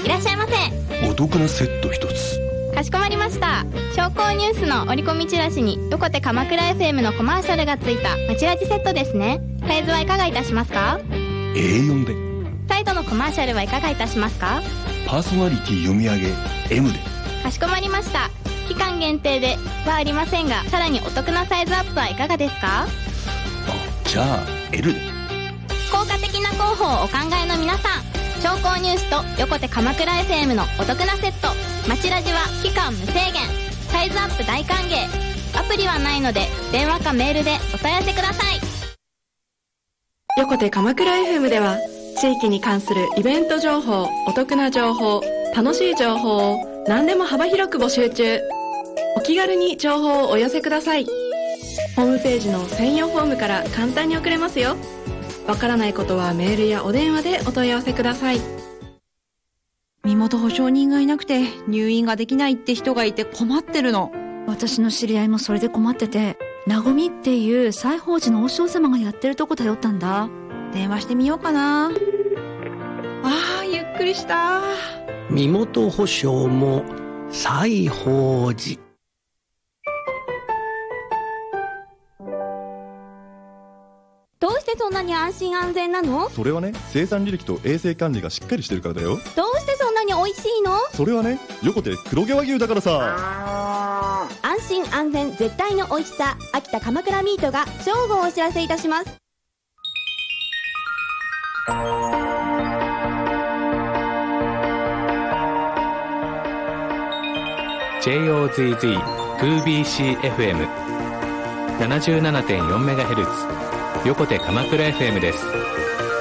いらっしゃいませ。 お得なセット一つ。 かしこまりました。商工ニュースの折り込みチラシに横手鎌倉 FM のコマーシャルがついたまちラジセットですね。サイズはいかがいたしますか？ A4 で。 サイドのコマーシャルはいかがいたしますか？ パーソナリティ読み上げ M で。 かしこまりました。期間限定ではありませんが、さらにお得なサイズアップはいかがですか？ じゃあ L で。 効果的な広報をお考えの皆さん、商工ニュースと横手鎌倉 FM のお得なセットまちラジは期間無制限、サイズアップ大歓迎。アプリはないので電話かメールでお問い合わせください。 横手鎌倉 FM では地域に関するイベント情報、お得な情報、楽しい情報を何でも幅広く募集中。お気軽に情報をお寄せください。ホームページの専用フォームから簡単に送れますよ。わからないことはメールやお電話でお問い合わせください。 身元保証人がいなくて入院ができないって人がいて困ってるの。 私の知り合いもそれで困ってて、なごみっていう西宝寺の和尚様がやってるとこ頼ったんだ。 電話してみようかな。ゆっくりした。 身元保証も西宝寺。 どうしてそんなに安心安全なの？ それはね、生産履歴と衛生管理がしっかりしてるからだよ。 どうしてそんなに美味しいの？ それはね、横手黒毛和牛だからさ。 安心安全絶対の美味しさ、秋田鎌倉ミートが正午をお知らせいたします。 JOZZ2BCFM77.4MHz 横手鎌倉 FM です。